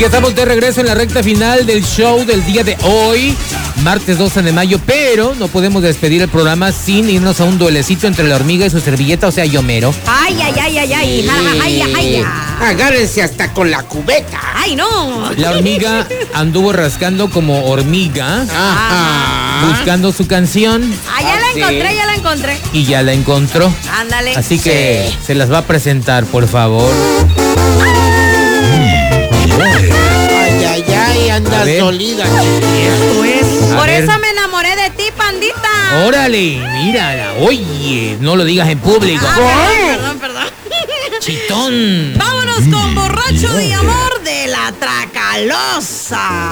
ya estamos de regreso en la recta final del show del día de hoy, martes 12 de mayo, pero no podemos despedir el programa sin irnos a un duelecito entre la hormiga y su servilleta, o sea, Yomero. Ay. Agárrense hasta con la cubeta. Ay, no. La hormiga anduvo rascando como hormiga, buscando su canción. Ya la encontré. Y ya la encontró. Ándale. Así que se las va a presentar, por favor. Ay, andas dolida. Esto es. Por ver. eso me enamoré de ti, pandita. Órale, mírala. Oye, no lo digas en público. Perdón. Chitón. Vámonos con Borracho de Amor de la Tracalosa.